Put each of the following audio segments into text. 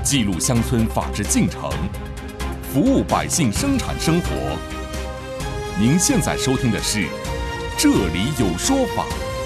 记录乡村法治进程，服务百姓生产生活。您现在收听的是《这里有说法》。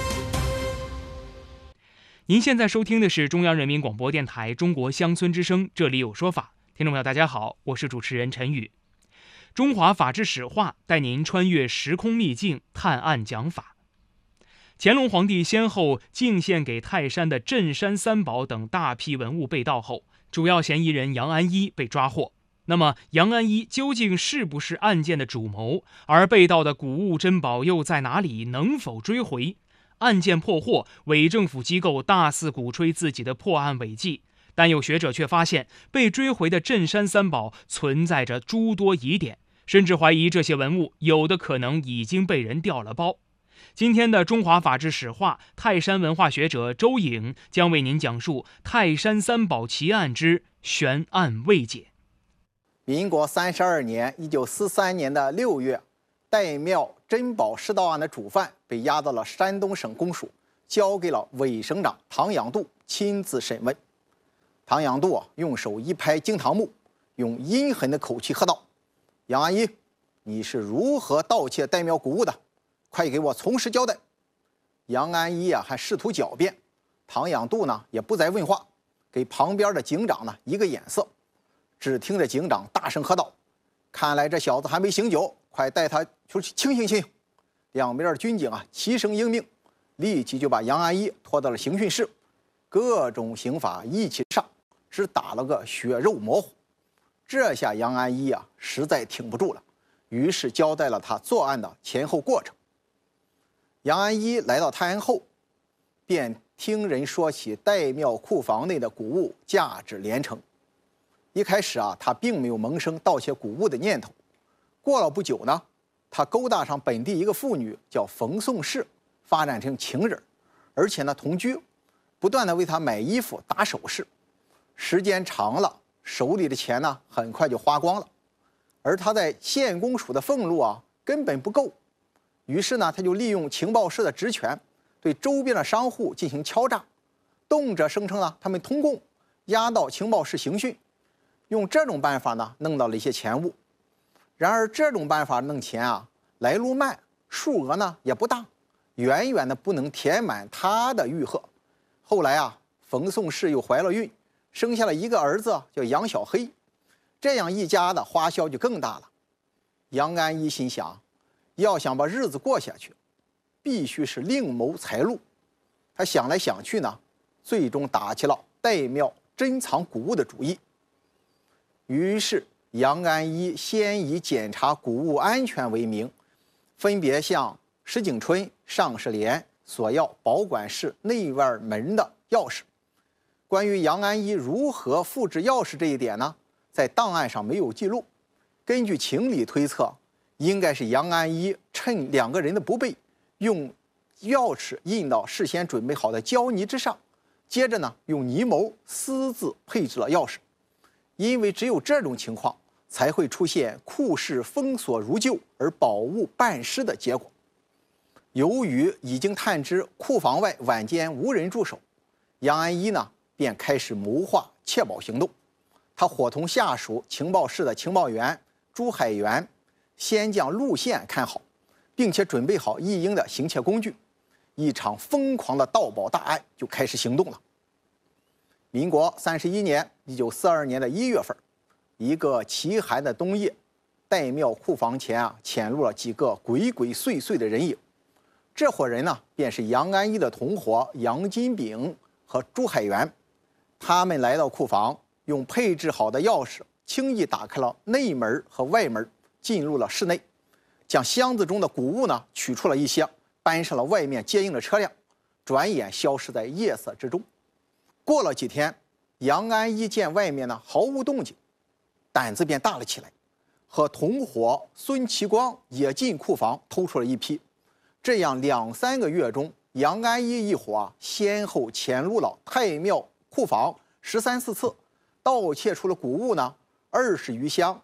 您现在收听的是中央人民广播电台中国乡村之声，这里有说法。听众朋友大家好，我是主持人陈宇。中华法治史话带您穿越时空秘境，探案讲法。乾隆皇帝先后进献给泰山的镇山三宝等大批文物被盗后，主要嫌疑人杨安一被抓获。那么杨安一究竟是不是案件的主谋？而被盗的古物珍宝又在哪里？能否追回？案件破获，伪政府机构大肆鼓吹自己的破案伟绩，但有学者却发现，被追回的镇山三宝存在着诸多疑点，甚至怀疑这些文物有的可能已经被人调了包。今天的中华法治史话，泰山文化学者周颖将为您讲述泰山三宝奇案之悬案未解。 民国32年1943年的6月，岱庙珍宝失盗案的主犯被押到了山东省公署，交给了伪省长唐养度亲自审问。唐养度用手一拍惊堂木，用阴狠的口气喝道：“杨安一，你是如何盗窃岱庙古物的？快给我从实交代！”杨安一还试图狡辩，唐养度呢也不再问话，给旁边的警长呢一个眼色。只听着警长大声喝道：“看来这小子还没醒酒，快带他出去清醒清醒！”两边的军警齐声应命，立即就把杨安一拖到了刑讯室，各种刑法一起上，只打了个血肉模糊。这下杨安一实在挺不住了，于是交代了他作案的前后过程。杨安一来到泰安后，便听人说起岱庙库房内的古物价值连城。一开始他并没有萌生盗窃古物的念头。过了不久呢，他勾搭上本地一个妇女叫冯宋氏，发展成情人，而且呢同居，不断的为他买衣服打首饰。时间长了，手里的钱呢很快就花光了，而他在县公署的俸禄根本不够。于是呢，他就利用情报室的职权，对周边的商户进行敲诈，动辄声称他们通共押到情报室刑讯，用这种办法呢弄到了一些钱物。然而这种办法弄钱来路慢，数额呢也不大，远远的不能填满他的欲壑。后来冯宋氏又怀了孕，生下了一个儿子叫杨小黑，这样一家的花销就更大了。杨安一心想，要想把日子过下去，必须是另谋财路。他想来想去呢，最终打起了岱庙珍藏古物的主意。于是杨安一先以检查古物安全为名，分别向石景春、尚世廉索要保管室内外门的钥匙。关于杨安一如何复制钥匙这一点呢，在档案上没有记录。根据情理推测，应该是杨安一趁两个人的不备，用钥匙印到事先准备好的胶泥之上，接着呢用泥模私自配置了钥匙。因为只有这种情况，才会出现库室封锁如旧而宝物半失的结果。由于已经探知库房外晚间无人驻守，杨安一呢便开始谋划窃宝行动。他伙同下属情报室的情报员朱海元，先将路线看好，并且准备好一应的行窃工具，一场疯狂的盗宝大案就开始行动了。民国31年1942年的1月份，一个奇寒的冬夜，岱庙库房前潜入了几个鬼鬼祟祟的人影。这伙人呢，便是杨安一的同伙杨金炳和朱海元。他们来到库房，用配置好的钥匙轻易打开了内门和外门，进入了室内，将箱子中的古物呢取出了一些，搬上了外面接应的车辆，转眼消失在夜色之中。过了几天，杨安一见外面呢毫无动静，胆子便大了起来，和同伙孙其光也进库房偷出了一批。这样2-3个月中，杨安一一伙先后潜入了太庙库房13、14次，盗窃出了古物呢20余箱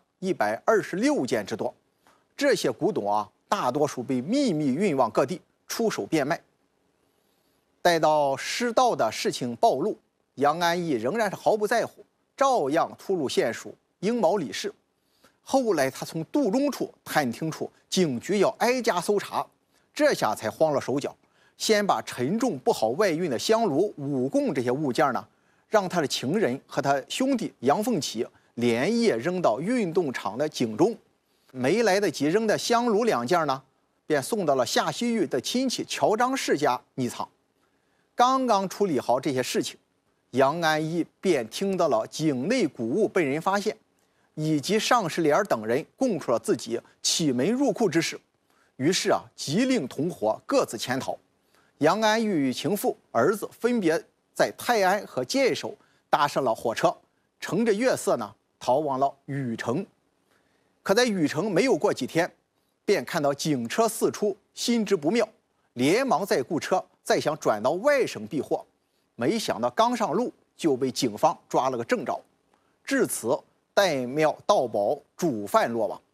，126件之多。这些古董大多数被秘密运往各地，出手变卖。待到失盗的事情暴露，杨安一仍然是毫不在乎， 照样突入县署应毛李氏。后来他从杜中处探听出警局要挨家搜查，这下才慌了手脚，先把沉重不好外运的香炉、五供这些物件呢，让他的情人和他兄弟杨凤起连夜扔到运动场的井中，没来得及扔的香炉2件呢，便送到了下西域的亲戚乔张氏家匿藏。刚刚处理好这些事情，杨安一便听到了井内古物被人发现，以及尚世莲等人供出了自己启门入库之事，于是急令同伙各自潜逃。杨安玉与情妇、儿子分别在泰安和界首搭上了火车，乘着月色呢逃往了禹城。可在禹城没有过几天，便看到警车四出，心知不妙，连忙再雇车，再想转到外省避祸，没想到刚上路就被警方抓了个正着。至此，岱庙盗宝主犯落网。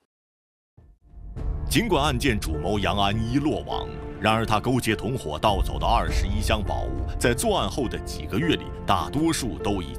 尽管案件主谋杨安一落网，然而他勾结同伙盗走的21箱宝物，在作案后的几个月里，大多数都已